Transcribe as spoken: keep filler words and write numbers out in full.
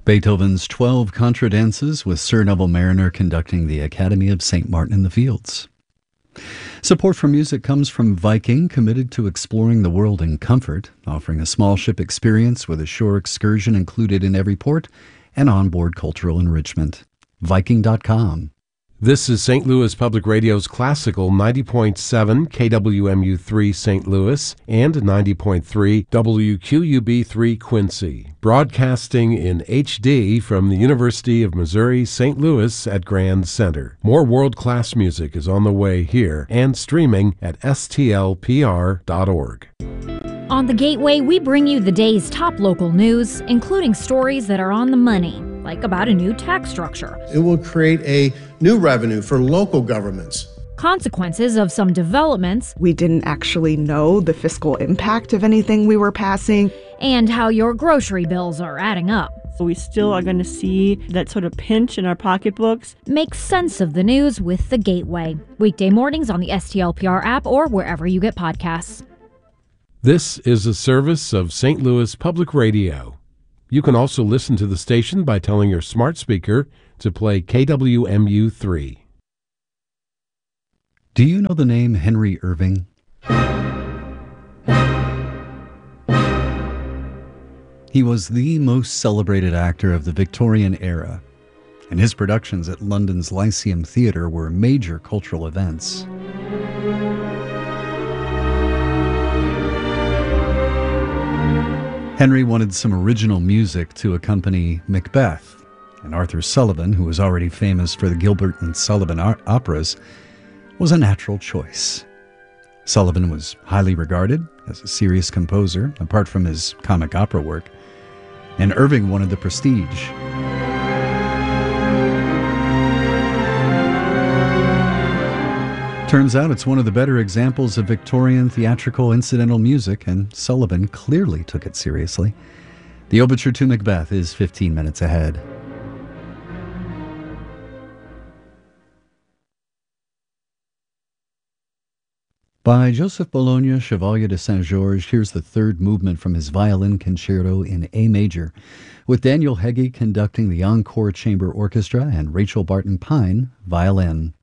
Beethoven's twelve Contradances with Sir Neville Mariner conducting the Academy of Saint Martin in the Fields. Support for music comes from Viking, committed to exploring the world in comfort, offering a small ship experience with a shore excursion included in every port and onboard cultural enrichment. Viking dot com. This is Saint Louis Public Radio's classical ninety point seven K W M U three Saint Louis and ninety point three W Q U B three Quincy, broadcasting in H D from the University of Missouri Saint Louis at Grand Center. More world-class music is on the way here and streaming at S T L P R dot org. On The Gateway, we bring you the day's top local news, including stories that are on the money, like about a new tax structure. It will create a new revenue for local governments. Consequences of some developments. We didn't actually know the fiscal impact of anything we were passing. And how your grocery bills are adding up. We still are going to see that sort of pinch in our pocketbooks. Make sense of the news with The Gateway. Weekday mornings on the S T L P R app or wherever you get podcasts. This is a service of Saint Louis Public Radio. You can also listen to the station by telling your smart speaker to play K W M U three. Do you know the name Henry Irving? He was the most celebrated actor of the Victorian era, and his productions at London's Lyceum Theatre were major cultural events. Henry wanted some original music to accompany Macbeth, and Arthur Sullivan, who was already famous for the Gilbert and Sullivan operas, was a natural choice. Sullivan was highly regarded as a serious composer, apart from his comic opera work, and Irving wanted the prestige. Turns out it's one of the better examples of Victorian theatrical incidental music, and Sullivan clearly took it seriously. The overture to Macbeth is fifteen minutes ahead. By Joseph Bologna, Chevalier de Saint-Georges, here's the third movement from his violin concerto in A major, with Daniel Heggie conducting the Encore Chamber Orchestra and Rachel Barton Pine, violin.